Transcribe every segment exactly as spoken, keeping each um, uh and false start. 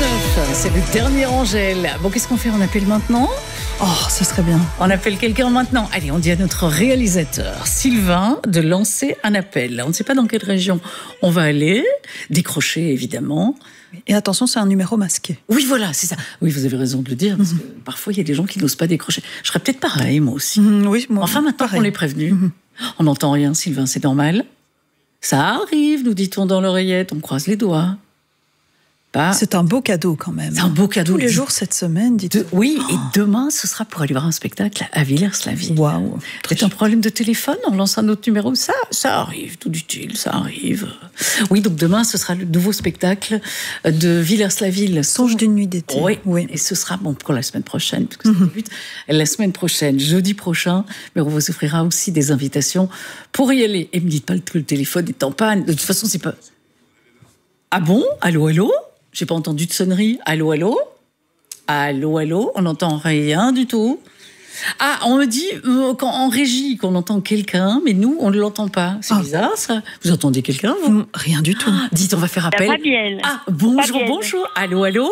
trente-neuf, c'est le dernier Angèle. Bon, qu'est-ce qu'on fait? On appelle maintenant? Oh, ce serait bien. On appelle quelqu'un maintenant. Allez, on dit à notre réalisateur, Sylvain, de lancer un appel. On ne sait pas dans quelle région on va aller. Décrocher, évidemment. Et attention, c'est un numéro masqué. Oui, voilà, c'est ça. Oui, vous avez raison de le dire, parce mmh. que parfois, il y a des gens qui n'osent pas décrocher. Je serais peut-être pareil, moi aussi. Mmh, oui, moi Enfin, maintenant pareil. qu'on l'est prévenu, Mmh. on n'entend rien, Sylvain, c'est normal. Ça arrive, nous dit-on dans l'oreillette, on croise les doigts. Pas... C'est un beau cadeau quand même. C'est un beau cadeau. Tous les jours cette semaine, dites de... Oui, et demain, ce sera pour aller voir un spectacle à Villers-la-Ville. Waouh. C'est un problème de téléphone, on lance un autre numéro. Ça, ça arrive, tout utile, ça arrive. Oui, donc demain, ce sera le nouveau spectacle de Villers-la-Ville. Songe d'une nuit d'été. Oui, oui. Et ce sera bon pour la semaine prochaine, parce que ça débute la semaine prochaine, jeudi prochain. Mais on vous offrira aussi des invitations pour y aller. Et ne me dites pas que le téléphone est en panne. De toute façon, c'est pas. Ah bon? Allô, allô? J'ai pas entendu de sonnerie. Allô, allô? Allô, allô? On n'entend rien du tout. Ah, on me dit euh, quand, en régie qu'on entend quelqu'un, mais nous, on ne l'entend pas. C'est ah. bizarre, ça. Vous entendez quelqu'un, vous? Mmh, Rien du tout. Ah, dites, on va faire appel. Fabienne. Ah, bonjour, Fabienne. bonjour. Allô, allô?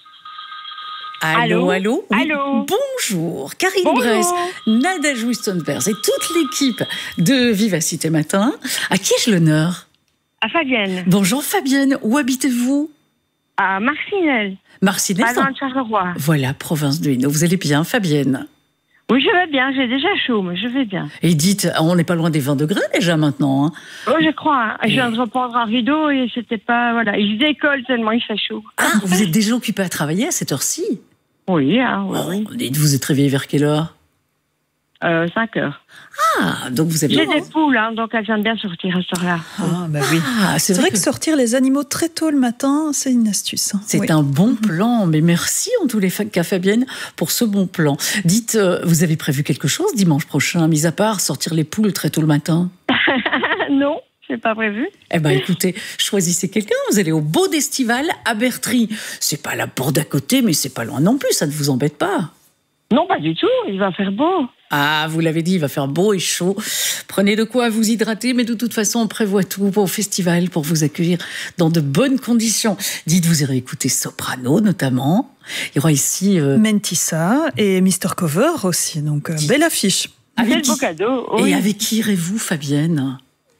Allô, allô? Oui, allô? Bonjour. Karine Bonjour. Bress, Nadège Wistenberg et toute l'équipe de Vivacité Matin. À qui ai-je l'honneur? À Fabienne. Bonjour, Fabienne. Où habitez-vous? À Marcinelle. Marcinelle. Pas loin de Charleroi. Voilà, province de Hainaut. Vous allez bien, Fabienne? Oui, je vais bien. J'ai déjà chaud, mais je vais bien. Et dites, on n'est pas loin des vingt degrés déjà maintenant. Hein. Oh, je crois. Hein. Je viens de reprendre un rideau et c'était pas... Voilà. Ils décollent tellement il fait chaud. Ah, vous êtes déjà occupé à travailler à cette heure-ci? Oui, hein, oui. Oh, oui. Dites, vous êtes réveillé vers quelle heure? Euh, cinq heures. Ah, donc vous avez... J'ai des poules, hein, donc elles aiment bien sortir à ce heure-là. Ah, bah oui. Ah, c'est vrai que... que sortir les animaux très tôt le matin, c'est une astuce. Hein. C'est oui. un bon plan, mais merci en tous les cas Fabienne pour ce bon plan. Dites, euh, vous avez prévu quelque chose dimanche prochain, mis à part sortir les poules très tôt le matin? Non, c'est pas prévu. Eh ben écoutez, choisissez quelqu'un, vous allez au Beau d'Estival à Bertry. C'est pas la porte d'à côté, mais c'est pas loin non plus, ça ne vous embête pas? Non, pas du tout, il va faire beau. Ah, vous l'avez dit, il va faire beau et chaud. Prenez de quoi vous hydrater, mais de toute façon, on prévoit tout au festival pour vous accueillir dans de bonnes conditions. Dites, vous irez écouter Soprano, notamment. Il y aura ici... Euh... Mentissa et mister Cover aussi, donc euh, belle affiche. C'est le beau cadeau, oui. Et avec qui irez-vous, Fabienne?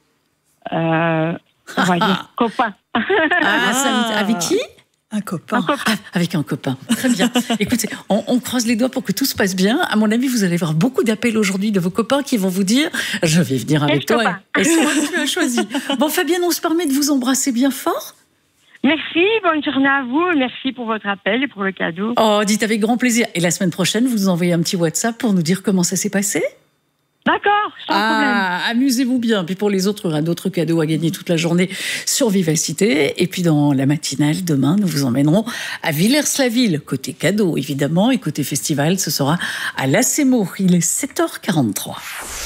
euh, On va dire copain. Ah, ça, avec qui? Un copain. Un copain. Ah, avec un copain. Très bien. Écoutez, on, on croise les doigts pour que tout se passe bien. À mon avis, vous allez avoir beaucoup d'appels aujourd'hui de vos copains qui vont vous dire « Je vais venir avec Quel toi. » Et c'est moi qui tu as choisi. Bon, Fabienne, on se permet de vous embrasser bien fort. Merci, bonne journée à vous. Merci pour votre appel et pour le cadeau. Oh, dites avec grand plaisir. Et la semaine prochaine, vous nous envoyez un petit WhatsApp pour nous dire comment ça s'est passé. D'accord, sans ah, problème. Amusez-vous bien. Puis pour les autres, il y aura d'autres cadeaux à gagner toute la journée sur Vivacité. Et puis dans la matinale, demain, nous vous emmènerons à Villers-la-Ville. Côté cadeau, évidemment. Et côté festival, ce sera à l'Acemo. Il est sept heures quarante-trois.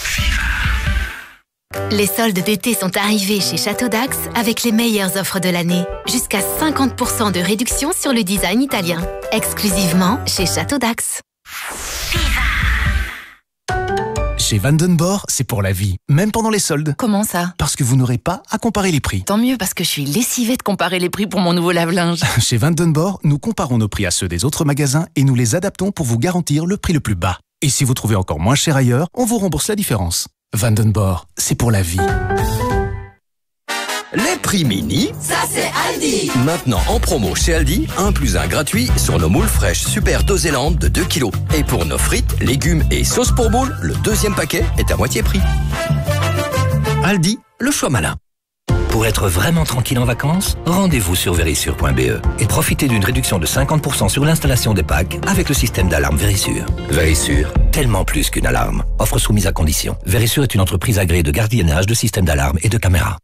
Les soldes d'été sont arrivés chez Château d'Ax avec les meilleures offres de l'année. Jusqu'à cinquante pour cent de réduction sur le design italien. Exclusivement chez Château d'Ax. Chez Vandenborg, c'est pour la vie, même pendant les soldes. Comment ça? Parce que vous n'aurez pas à comparer les prix. Tant mieux, parce que je suis lessivée de comparer les prix pour mon nouveau lave-linge. Chez Vandenborg, nous comparons nos prix à ceux des autres magasins et nous les adaptons pour vous garantir le prix le plus bas. Et si vous trouvez encore moins cher ailleurs, on vous rembourse la différence. Vandenborg, c'est pour la vie. Les prix mini, ça c'est Aldi. Maintenant en promo chez Aldi, un plus un gratuit sur nos moules fraîches Super Doséland de deux kilos. Et pour nos frites, légumes et sauces pour moules, le deuxième paquet est à moitié prix. Aldi, le choix malin. Pour être vraiment tranquille en vacances, rendez-vous sur Verisure point b e et profitez d'une réduction de cinquante pour cent sur l'installation des packs avec le système d'alarme Verisure. Verisure, tellement plus qu'une alarme. Offre soumise à condition. Verisure est une entreprise agréée de gardiennage de systèmes d'alarme et de caméras.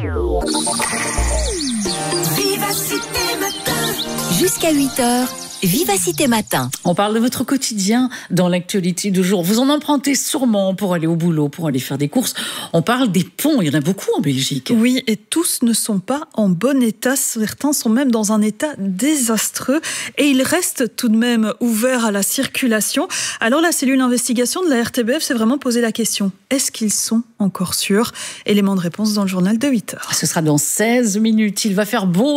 Vivacité Matin. Jusqu'à huit heures, Vivacité Matin. On parle de votre quotidien dans l'actualité du jour. Vous en empruntez sûrement pour aller au boulot, pour aller faire des courses. On parle des ponts, il y en a beaucoup en Belgique. Oui, et tous ne sont pas en bon état. Certains sont même dans un état désastreux. Et ils restent tout de même ouverts à la circulation. Alors la cellule d'investigation de la R T B F s'est vraiment posé la question. Est-ce qu'ils sont encore sûrs? Élément de réponse dans le journal de huit heures. Ce sera dans seize minutes. Il va faire beau.